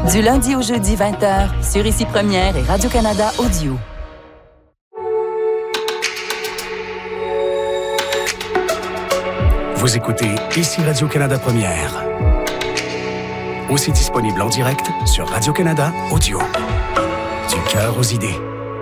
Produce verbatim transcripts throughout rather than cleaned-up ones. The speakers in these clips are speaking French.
Du lundi au jeudi vingt heures, sur Ici Première et Radio-Canada Audio. Vous écoutez Ici Radio-Canada Première. Aussi disponible en direct sur Radio-Canada Audio. Du cœur aux idées.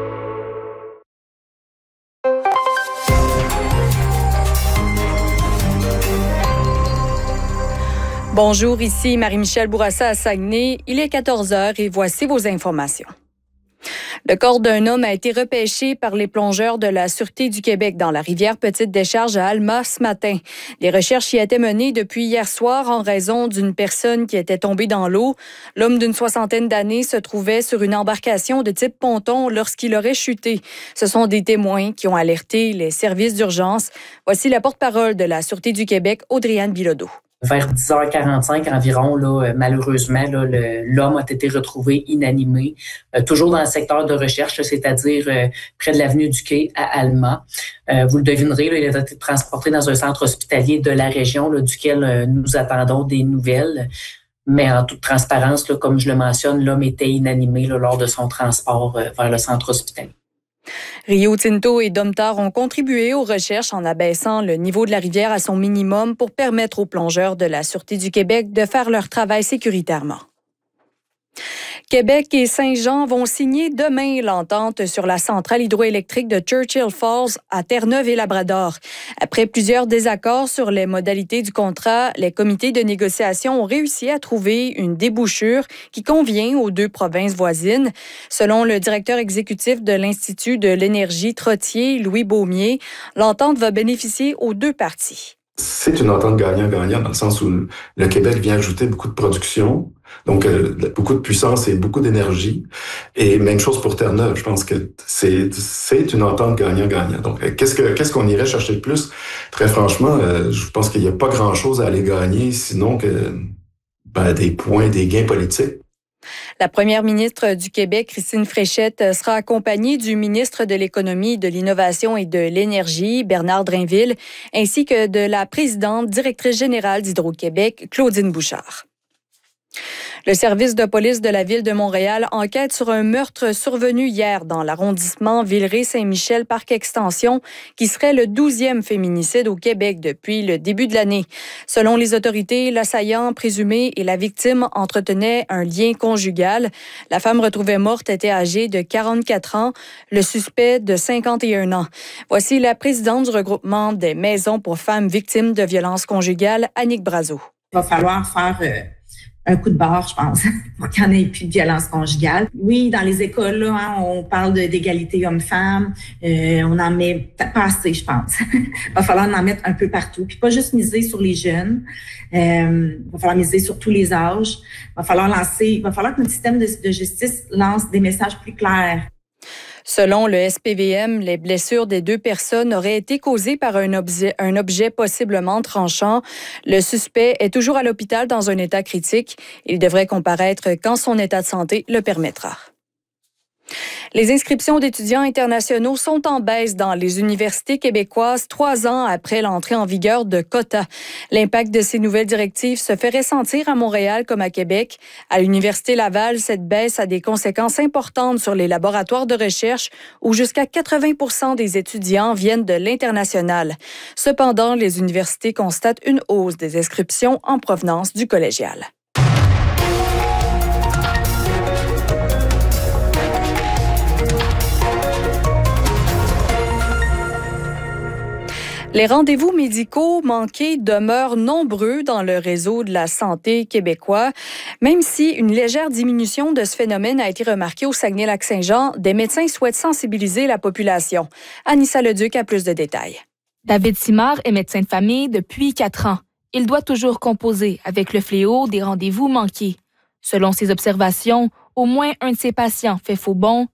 Bonjour, ici Marie-Michel Bourassa à Saguenay. Il est quatorze heures et voici vos informations. Le corps d'un homme a été repêché par les plongeurs de la Sûreté du Québec dans la rivière Petite-Décharge à Alma ce matin. Les recherches y étaient menées depuis hier soir en raison d'une personne qui était tombée dans l'eau. L'homme d'une soixantaine d'années se trouvait sur une embarcation de type ponton lorsqu'il aurait chuté. Ce sont des témoins qui ont alerté les services d'urgence. Voici la porte-parole de la Sûreté du Québec, Audrey-Anne Bilodeau. Vers dix heures quarante-cinq environ, là, malheureusement, là, le, l'homme a été retrouvé inanimé, euh, toujours dans le secteur de recherche, là, c'est-à-dire euh, près de l'avenue du Quai à Alma. Euh, vous le devinerez, là, il a été transporté dans un centre hospitalier de la région, là, duquel euh, nous attendons des nouvelles. Mais en toute transparence, là, comme je le mentionne, l'homme était inanimé là, lors de son transport euh, vers le centre hospitalier. Rio Tinto et Domtar ont contribué aux recherches en abaissant le niveau de la rivière à son minimum pour permettre aux plongeurs de la Sûreté du Québec de faire leur travail sécuritairement. Québec et Saint-Jean vont signer demain l'entente sur la centrale hydroélectrique de Churchill Falls à Terre-Neuve et Labrador. Après plusieurs désaccords sur les modalités du contrat, les comités de négociation ont réussi à trouver une débouchure qui convient aux deux provinces voisines. Selon le directeur exécutif de l'Institut de l'énergie Trottier, Louis Beaumier, l'entente va bénéficier aux deux parties. C'est une entente gagnant-gagnant dans le sens où le Québec vient ajouter beaucoup de production, donc euh, beaucoup de puissance et beaucoup d'énergie. Et même chose pour Terre-Neuve. Je pense que c'est c'est une entente gagnant-gagnant. Donc, euh, qu'est-ce que qu'est-ce qu'on irait chercher de plus? Très franchement, euh, je pense qu'il n'y a pas grand-chose à aller gagner, sinon que ben, des points, des gains politiques. La première ministre du Québec, Christine Fréchette, sera accompagnée du ministre de l'Économie, de l'Innovation et de l'Énergie, Bernard Drainville, ainsi que de la présidente directrice générale d'Hydro-Québec, Claudine Bouchard. Le service de police de la Ville de Montréal enquête sur un meurtre survenu hier dans l'arrondissement Villeray-Saint-Michel-Parc-Extension, qui serait le douzième féminicide au Québec depuis le début de l'année. Selon les autorités, l'assaillant présumé et la victime entretenaient un lien conjugal. La femme retrouvée morte était âgée de quarante-quatre ans, le suspect de cinquante et un ans. Voici la présidente du regroupement des maisons pour femmes victimes de violences conjugales, Annick Brazeau. Il va falloir faire... Euh... un coup de barre, je pense, pour qu'il n'y en ait plus de violence conjugale. Oui, dans les écoles, là, hein, on parle de, d'égalité homme-femme. Euh, on en met pas assez, je pense. Il va falloir en mettre un peu partout. Puis pas juste miser sur les jeunes. Euh, il va falloir miser sur tous les âges. Il va falloir lancer, il va falloir que notre système de, de justice lance des messages plus clairs. Selon le S P V M, les blessures des deux personnes auraient été causées par un objet, un objet possiblement tranchant. Le suspect est toujours à l'hôpital dans un état critique. Il devrait comparaître quand son état de santé le permettra. Les inscriptions d'étudiants internationaux sont en baisse dans les universités québécoises trois ans après l'entrée en vigueur de quotas. L'impact de ces nouvelles directives se fait ressentir à Montréal comme à Québec. À l'Université Laval, cette baisse a des conséquences importantes sur les laboratoires de recherche où jusqu'à quatre-vingts pour cent des étudiants viennent de l'international. Cependant, les universités constatent une hausse des inscriptions en provenance du collégial. Les rendez-vous médicaux manqués demeurent nombreux dans le réseau de la santé québécois. Même si une légère diminution de ce phénomène a été remarquée au Saguenay-Lac-Saint-Jean, des médecins souhaitent sensibiliser la population. Anissa Leduc a plus de détails. David Simard est médecin de famille depuis quatre ans. Il doit toujours composer avec le fléau des rendez-vous manqués. Selon ses observations, au moins un de ses patients fait faux bond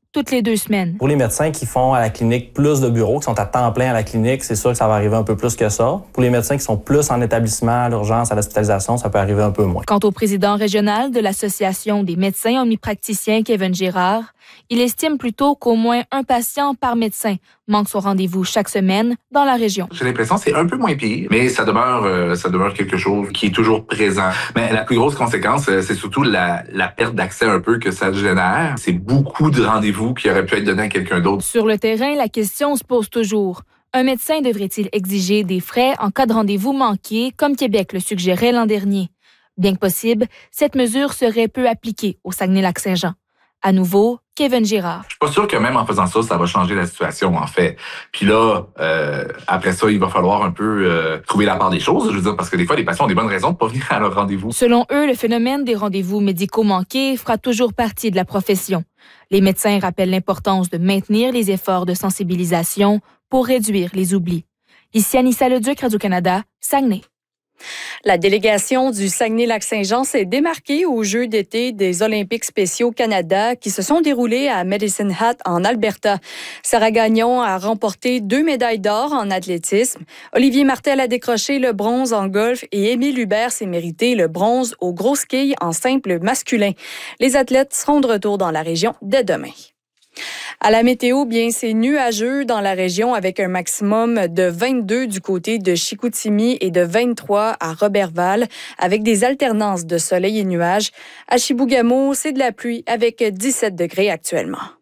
toutes les deux semaines. Pour les médecins qui font à la clinique plus de bureaux, qui sont à temps plein à la clinique, c'est sûr que ça va arriver un peu plus que ça. Pour les médecins qui sont plus en établissement, à l'urgence, à l'hospitalisation, ça peut arriver un peu moins. Quant au président régional de l'Association des médecins omnipraticiens, Kevin Girard, il estime plutôt qu'au moins un patient par médecin manque son rendez-vous chaque semaine dans la région. J'ai l'impression que c'est un peu moins pire, mais ça demeure, euh, ça demeure quelque chose qui est toujours présent. Mais la plus grosse conséquence, euh, c'est surtout la, la perte d'accès un peu que ça génère. C'est beaucoup de rendez-vous qui auraient pu être donnés à quelqu'un d'autre. Sur le terrain, la question se pose toujours. Un médecin devrait-il exiger des frais en cas de rendez-vous manqué, comme Québec le suggérait l'an dernier? Bien que possible, cette mesure serait peu appliquée au Saguenay-Lac-Saint-Jean. À nouveau, Kevin Girard. Je suis pas sûr que même en faisant ça, ça va changer la situation, en fait. Puis là, euh, après ça, il va falloir un peu euh, trouver la part des choses, je veux dire, parce que des fois, les patients ont des bonnes raisons de pas venir à leur rendez-vous. Selon eux, le phénomène des rendez-vous médicaux manqués fera toujours partie de la profession. Les médecins rappellent l'importance de maintenir les efforts de sensibilisation pour réduire les oublis. Ici Anissa Leduc, Radio-Canada, Saguenay. La délégation du Saguenay-Lac-Saint-Jean s'est démarquée aux Jeux d'été des Olympiques spéciaux Canada qui se sont déroulés à Medicine Hat en Alberta. Sarah Gagnon a remporté deux médailles d'or en athlétisme. Olivier Martel a décroché le bronze en golf et Émile Hubert s'est mérité le bronze au gros quilles en simple masculin. Les athlètes seront de retour dans la région dès demain. À la météo, bien, c'est nuageux dans la région avec un maximum de vingt-deux du côté de Chicoutimi et de vingt-trois à Roberval avec des alternances de soleil et nuages. À Chibougamau, c'est de la pluie avec dix-sept degrés actuellement.